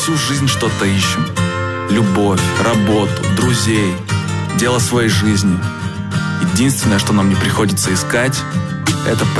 всю жизнь что-то ищем. Любовь, работу, друзей, дело своей жизни. Единственное, что нам не приходится искать, это